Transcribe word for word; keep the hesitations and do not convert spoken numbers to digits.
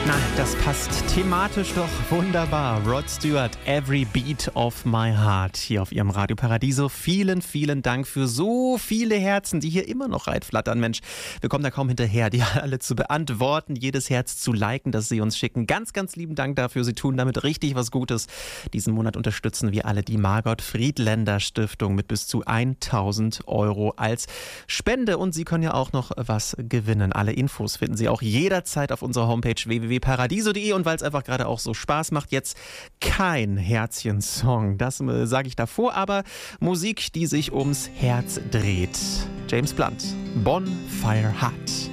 Na, das passt thematisch doch wunderbar. Rod Stewart, Every Beat of My Heart, hier auf Ihrem Radio Paradiso. Vielen, vielen Dank für so viele Herzen, die hier immer noch reinflattern. Mensch, wir kommen da kaum hinterher, die alle zu beantworten, jedes Herz zu liken, das Sie uns schicken. Ganz, ganz lieben Dank dafür. Sie tun damit richtig was Gutes. Diesen Monat unterstützen wir alle die Margot Friedländer Stiftung mit bis zu tausend Euro als Spende. Und Sie können ja auch noch was gewinnen. Alle Infos finden Sie auch jederzeit auf unserer Homepage w w w punkt paradiso punkt de. Und weil es einfach gerade auch so Spaß macht, jetzt kein Herzchen-Song. Das äh, sage ich davor, aber Musik, die sich ums Herz dreht. James Blunt, Bonfire Heart.